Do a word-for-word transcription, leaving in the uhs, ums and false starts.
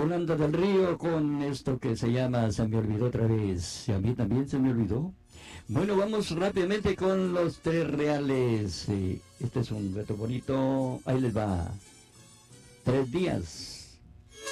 Yolanda del Río con esto que se llama Se me olvidó otra vez. Y a mí también se me olvidó. Bueno, vamos rápidamente con los tres reales. Eh, este es un reto bonito. Ahí les va. Tres días.